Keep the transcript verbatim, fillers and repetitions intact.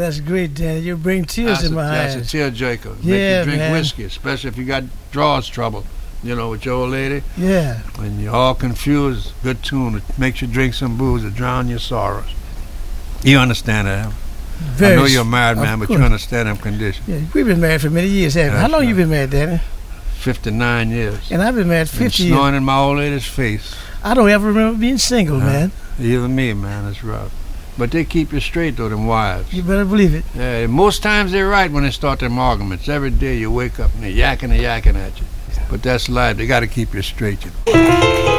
that's great, Danny. You bring tears that's in a, my that's eyes. That's a tearjerker. Make Yeah, you drink man. whiskey, especially if you got drawers trouble, you know, with your old lady. Yeah. When you're all confused, good tune. It makes you drink some booze to drown your sorrows. You understand that? Very I know you're a married man, but course. you understand them conditions. Yeah, we've been married for many years, haven't we? How That's long right. you been married, Danny? fifty-nine years. And I've been married Been fifty years. snoring in my old lady's face. I don't ever remember being single, Uh, man. Even me, man, it's rough. But they keep you straight, though, them wives. You better believe it. Yeah, most times they're right when they start them arguments. Every day you wake up and they're yakking and yakking at you. But that's life. They got to keep you straight, you know.